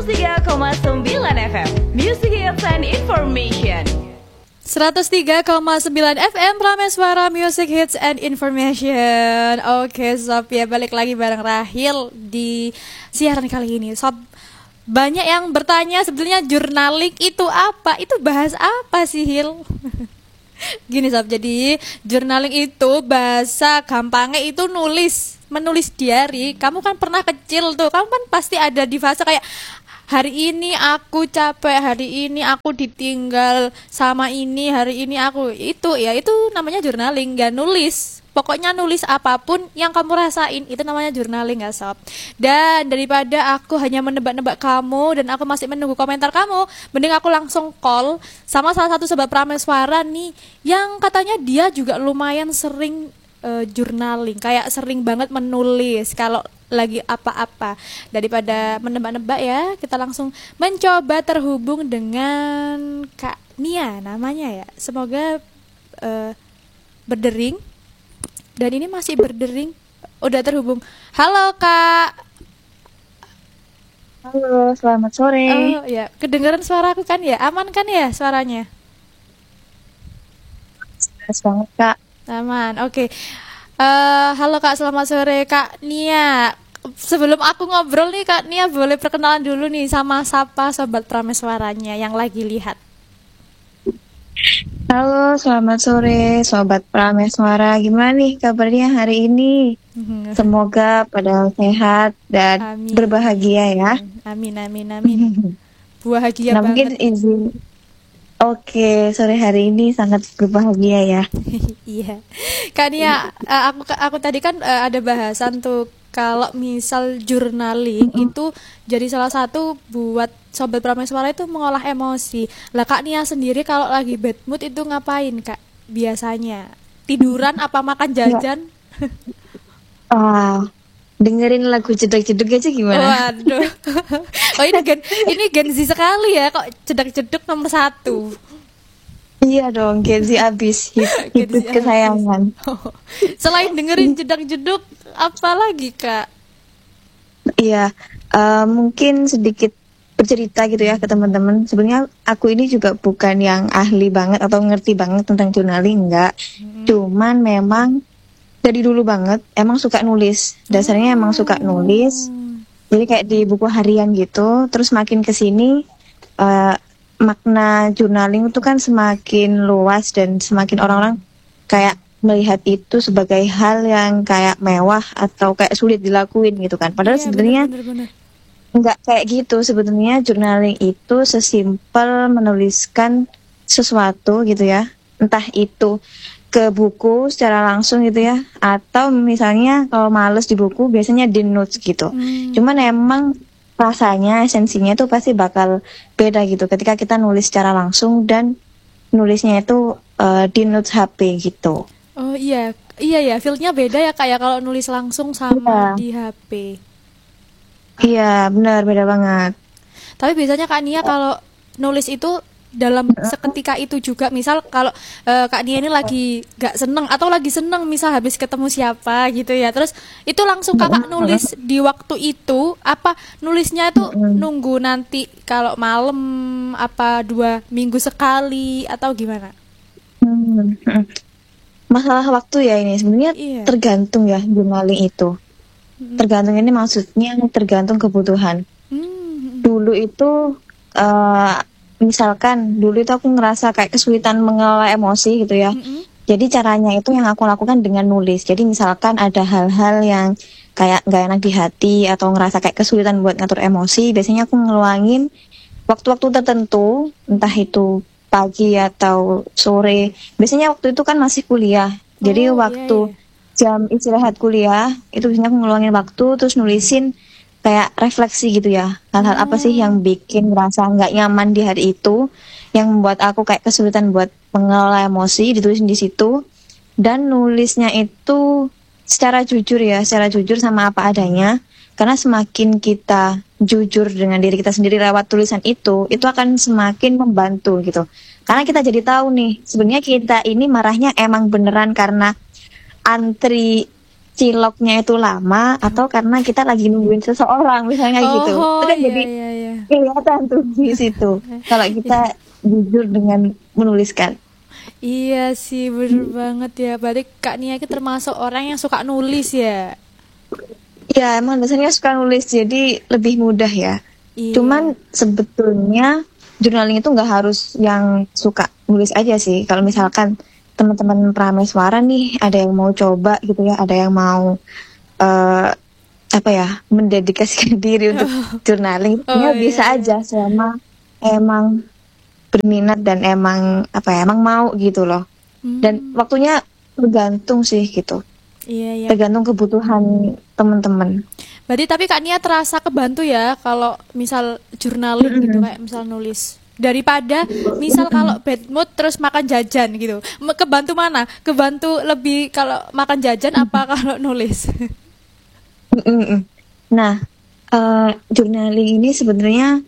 103,9 FM Music Hits and Information. 103,9 FM Prameswara Music Hits and Information. Oke Sob, ya balik lagi bareng Rahil di siaran kali ini. Sob, banyak yang bertanya sebenarnya journaling itu apa? Itu bahas apa sih, Hil? Gini Sob, jadi journaling itu bahasa gampangnya itu menulis diary. Kamu kan pernah kecil tuh, kamu kan pasti ada di fase kayak hari ini aku capek, hari ini aku ditinggal sama ini, hari ini aku itu namanya journaling, gak nulis. Pokoknya nulis apapun yang kamu rasain itu namanya journaling ya Sob. Dan daripada aku hanya menebak-nebak kamu dan aku masih menunggu komentar kamu, mending aku langsung call sama salah satu sobat Prameswara nih yang katanya dia juga lumayan sering journaling, kayak sering banget menulis kalau lagi apa-apa. Daripada menebak-nebak ya, kita langsung mencoba terhubung dengan Kak Nia namanya ya. Semoga berdering. Dan ini masih berdering. Udah terhubung. Halo Kak. Halo, selamat sore. Oh ya, kedengaran suaraku kan ya? Aman kan ya suaranya? Jelas banget Kak. Aman, oke. Halo Kak, selamat sore Kak Nia. Sebelum aku ngobrol nih Kak Nia, boleh perkenalan dulu nih sama siapa sobat Prameswaranya yang lagi lihat. Halo, selamat sore Sobat Prameswara. Gimana nih kabarnya hari ini? Semoga pada sehat dan Amin. Berbahagia ya. Amin. Bahagia Nah, mungkin banget. izin. Oke, sore hari ini sangat berbahagia ya. Iya. Kak Nia, aku tadi kan ada bahasan tuh kalau misal journaling itu jadi salah satu buat sobat Prameswara itu mengolah emosi. Lah Kak Nia sendiri kalau lagi bad mood itu ngapain Kak? Biasanya tiduran apa makan jajan? Dengerin lagu jeduk-jeduk aja gimana? Waduh. Oh ini Gen Z sekali ya, kok jedak-jeduk nomor 1. Iya dong, Gen Z abis hit kesayangan. Selain dengerin jedak-jeduk, apa lagi Kak? Iya, mungkin sedikit bercerita gitu ya ke teman-teman. Sebenarnya aku ini juga bukan yang ahli banget atau ngerti banget tentang journaling, enggak. Cuman memang dari dulu banget emang suka nulis. Dasarnya emang suka nulis. Jadi kayak di buku harian gitu. Terus makin kesini makna journaling itu kan semakin luas dan semakin orang-orang kayak melihat itu sebagai hal yang kayak mewah atau kayak sulit dilakuin gitu kan. Padahal sebenarnya nggak kayak gitu. Sebenarnya journaling itu sesimpel menuliskan sesuatu gitu ya. Entah itu ke buku secara langsung gitu ya, atau misalnya kalau males di buku biasanya di notes gitu. Cuman emang rasanya esensinya itu pasti bakal beda gitu ketika kita nulis secara langsung dan nulisnya itu di notes HP gitu. Oh iya ya, feel-nya beda ya kayak kalau nulis langsung sama di HP. Iya benar, beda banget. Tapi biasanya Kak Nia kalau nulis itu dalam seketika itu juga, misal kalau Kak Nia ini lagi gak seneng atau lagi seneng, misal habis ketemu siapa gitu ya, terus itu langsung kakak nulis di waktu itu, apa nulisnya itu nunggu nanti kalau malam, apa 2 minggu sekali atau gimana? Masalah waktu ya ini sebenarnya tergantung ya journaling itu. Tergantung ini maksudnya tergantung kebutuhan. Dulu itu misalkan dulu itu aku ngerasa kayak kesulitan mengelola emosi gitu ya. Jadi caranya itu yang aku lakukan dengan nulis. Jadi misalkan ada hal-hal yang kayak gak enak di hati atau ngerasa kayak kesulitan buat ngatur emosi, biasanya aku ngeluangin waktu-waktu tertentu, entah itu pagi atau sore. Biasanya waktu itu kan masih kuliah. Jadi waktu jam istirahat kuliah itu biasanya aku ngeluangin waktu terus nulisin kayak refleksi gitu ya, hal-hal apa sih yang bikin merasa nggak nyaman di hari itu, yang membuat aku kayak kesulitan buat mengelola emosi, ditulisin di situ. Dan nulisnya itu secara jujur sama apa adanya, karena semakin kita jujur dengan diri kita sendiri lewat tulisan itu akan semakin membantu gitu. Karena kita jadi tahu nih, sebenarnya kita ini marahnya emang beneran karena antri ciloknya itu lama atau karena kita lagi nungguin seseorang misalnya gitu. Itu kan jadi kelihatan tuh di situ. Kalau kita jujur dengan menuliskan. Iya sih, bener banget ya. Berarti Kak Nia itu termasuk orang yang suka nulis ya. Ya, emang dasarnya suka nulis, jadi lebih mudah ya. Iya. Cuman sebetulnya journaling itu nggak harus yang suka nulis aja sih. Kalau misalkan teman-teman prameswara nih, ada yang mau coba gitu ya, ada yang mau apa ya, mendedikasikan diri untuk journaling, ya bisa aja selama emang berminat dan emang apa ya, emang mau gitu loh. Dan waktunya tergantung sih gitu. Iya, iya. Tergantung kebutuhan teman-teman. Berarti tapi Kak Nia terasa kebantu ya kalau misal journaling gitu, kayak misal nulis. Daripada misal kalau bad mood terus makan jajan gitu. Kebantu mana? Kebantu lebih kalau makan jajan apa kalau nulis? Nah, journaling ini sebenarnya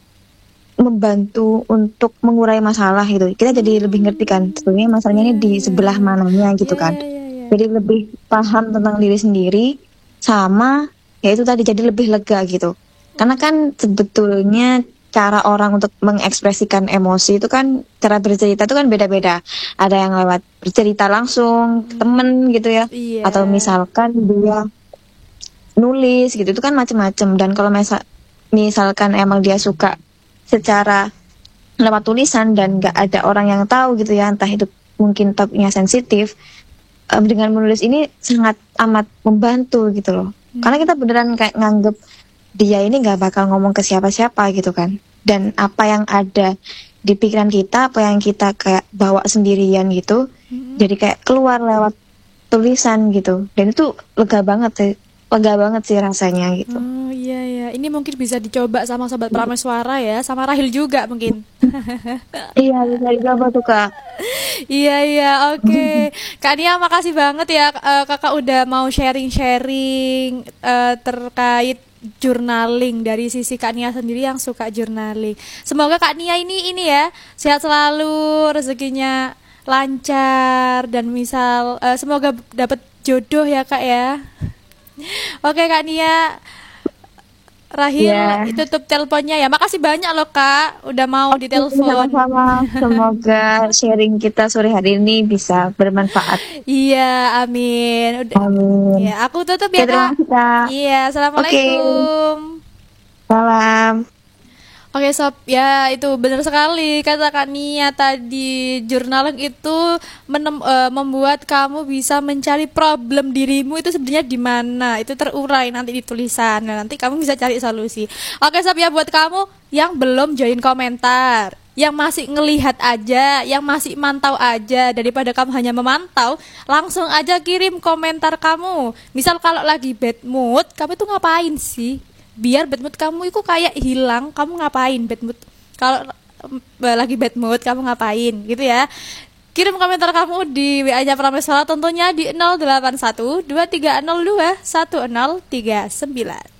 membantu untuk mengurai masalah gitu. Kita jadi lebih ngerti kan sebenarnya masalahnya ini di sebelah mananya gitu kan. Jadi lebih paham tentang diri sendiri, sama ya itu tadi, jadi lebih lega gitu. Karena kan sebetulnya cara orang untuk mengekspresikan emosi itu kan, cara bercerita itu kan beda-beda. Ada yang lewat bercerita langsung ke temen gitu ya, Iya. atau misalkan dia nulis gitu, itu kan macem-macem. Dan kalau misalkan emang dia suka secara lewat tulisan dan gak ada orang yang tahu gitu ya, entah itu mungkin topiknya sensitif, dengan menulis ini sangat amat membantu gitu loh. Karena kita beneran kayak nganggep dia ini gak bakal ngomong ke siapa-siapa gitu kan. Dan apa yang ada di pikiran kita, apa yang kita kayak bawa sendirian gitu, jadi kayak keluar lewat tulisan gitu. Dan itu lega banget sih rasanya gitu. Oh iya ya, ini mungkin bisa dicoba sama sobat prameswara ya, sama Rahil juga mungkin. Iya, bisa dicoba tuh Kak. Iya, oke. Kak Nia makasih banget ya, kakak udah mau sharing-sharing terkait journaling dari sisi Kak Nia sendiri yang suka journaling. Semoga Kak Nia ini ya sehat selalu, rezekinya lancar, dan misal semoga dapat jodoh ya Kak ya. Oke Kak Nia, Rahil tutup teleponnya ya. Makasih banyak loh Kak, udah mau ditelepon. Sama-sama. Semoga sharing kita sore hari ini bisa bermanfaat. Iya, amin. Amin. Ya, aku tutup ya Terima Kak. kasih, Kak. Iya, assalamualaikum. Salam. Oke sob, ya itu benar sekali kata Kak Nia tadi, journaling itu membuat kamu bisa mencari problem dirimu itu sebenarnya di mana, itu terurai nanti di tulisan, dan nanti kamu bisa cari solusi. Oke sob ya, buat kamu yang belum join komentar, yang masih ngelihat aja, yang masih mantau aja, daripada kamu hanya memantau, langsung aja kirim komentar kamu. Misal kalau lagi bad mood, kamu tuh ngapain sih? Biar bad mood kamu itu kayak hilang, kamu ngapain bad mood? Kalau lagi bad mood kamu ngapain gitu ya. Kirim komentar kamu di WA-nya Prameswara tentunya di 081 2302 1039.